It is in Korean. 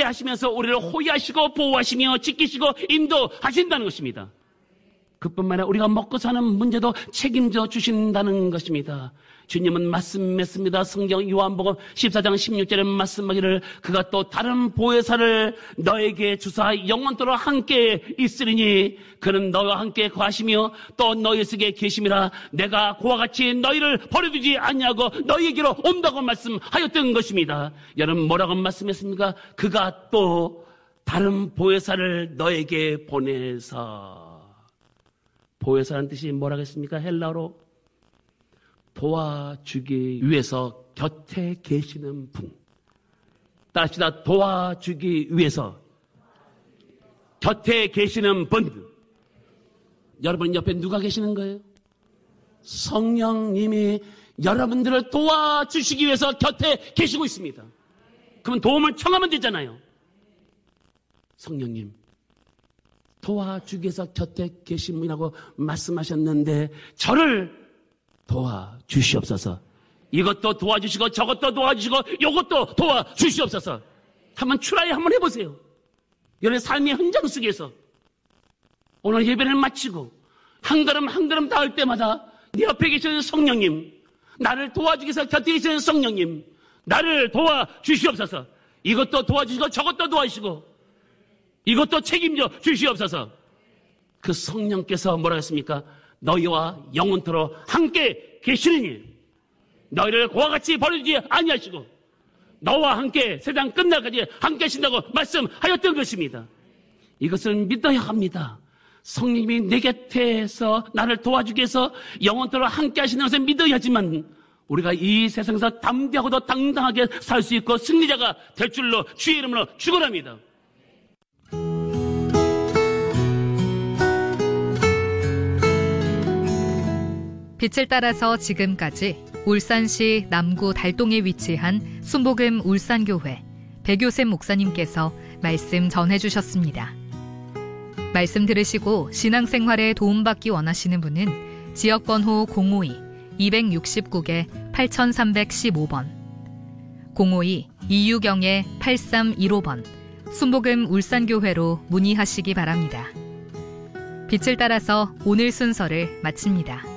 함께하시면서 우리를 호위하시고 보호하시며 지키시고 인도하신다는 것입니다. 그뿐만 아니라 우리가 먹고 사는 문제도 책임져 주신다는 것입니다. 주님은 말씀했습니다. 성경 요한복음 14장 16절에 말씀하기를 그가 또 다른 보혜사를 너에게 주사 영원토록 함께 있으리니 그는 너와 함께 거하시며 또 너희 속에 계심이라 내가 그와 같이 너희를 버려두지 아니하고 너희에게로 온다고 말씀하였던 것입니다. 여러분 뭐라고 말씀했습니까? 그가 또 다른 보혜사를 너에게 보내서 보혜사라는 뜻이 뭐라고 했습니까? 헬라어로 도와주기 위해서 곁에 계시는 분. 따라합시다. 도와주기 위해서 곁에 계시는 분. 여러분 옆에 누가 계시는 거예요? 성령님이 여러분들을 도와주시기 위해서 곁에 계시고 있습니다. 그러면 도움을 청하면 되잖아요. 성령님 도와주기 위해서 곁에 계신 분이라고 말씀하셨는데 저를 도와주시옵소서. 이것도 도와주시고 저것도 도와주시고 이것도 도와주시옵소서. 한번 트라이 한번 해보세요. 여러분의 삶의 현장 속에서 오늘 예배를 마치고 한 걸음 한 걸음 닿을 때마다 네 옆에 계시는 성령님, 나를 도와주기 위해서 곁에 계시는 성령님, 나를 도와주시옵소서. 이것도 도와주시고 저것도 도와주시고 이것도 책임져 주시옵소서. 그 성령께서 뭐라 했습니까? 너희와 영원토록 함께 계시느니 너희를 그와 같이 버리지 아니하시고 너와 함께 세상 끝날까지 함께 하신다고 말씀하였던 것입니다. 이것을 믿어야 합니다. 성령님이 내 곁에서 나를 도와주기 위해서 영원토록 함께 하시는 것을 믿어야지만 우리가 이 세상에서 담대하고도 당당하게 살 수 있고 승리자가 될 줄로 주의 이름으로 축원합니다. 빛을 따라서 지금까지 울산시 남구 달동에 위치한 순복음 울산교회 백요셉 목사님께서 말씀 전해주셨습니다. 말씀 들으시고 신앙생활에 도움받기 원하시는 분은 지역번호 052-269-8315번 052-2유경의-8315번 순복음 울산교회로 문의하시기 바랍니다. 빛을 따라서 오늘 순서를 마칩니다.